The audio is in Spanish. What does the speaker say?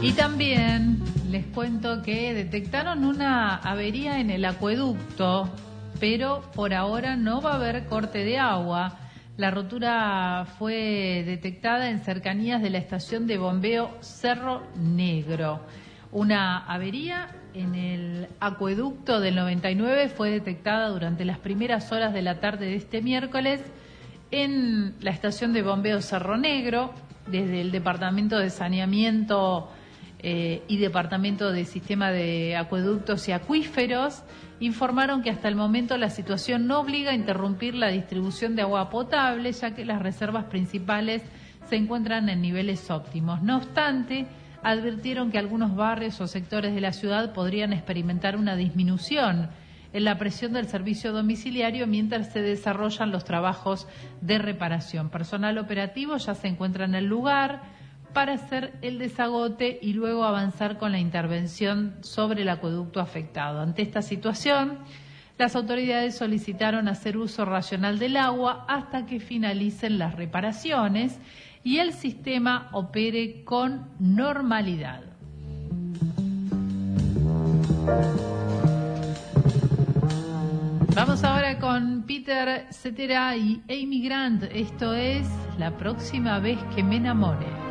Y también les cuento que detectaron una avería en el acueducto, pero por ahora no va a haber corte de agua. La rotura fue detectada en cercanías de la estación de bombeo Cerro Negro. Una avería en el acueducto del 99 fue detectada durante las primeras horas de la tarde de este miércoles en la estación de bombeo Cerro Negro. Desde el Departamento de Saneamiento y Departamento de Sistema de Acueductos y Acuíferos informaron que hasta el momento la situación no obliga a interrumpir la distribución de agua potable, ya que las reservas principales se encuentran en niveles óptimos. No obstante, advirtieron que algunos barrios o sectores de la ciudad podrían experimentar una disminución en la presión del servicio domiciliario mientras se desarrollan los trabajos de reparación. Personal operativo ya se encuentra en el lugar para hacer el desagote y luego avanzar con la intervención sobre el acueducto afectado. Ante esta situación, las autoridades solicitaron hacer uso racional del agua hasta que finalicen las reparaciones y el sistema opere con normalidad. Vamos ahora con Peter Cetera y Amy Grant. Esto es La próxima vez que me enamore.